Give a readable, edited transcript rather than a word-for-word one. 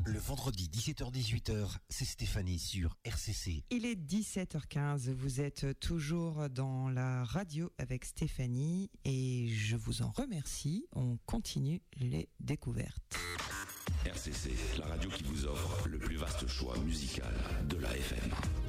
Le vendredi 17h-18h, c'est Stéphanie sur RCC. Il est 17h15, vous êtes toujours dans la radio avec Stéphanie et je vous en remercie. On continue les découvertes. RCC, la radio qui vous offre le plus vaste choix musical de la FM.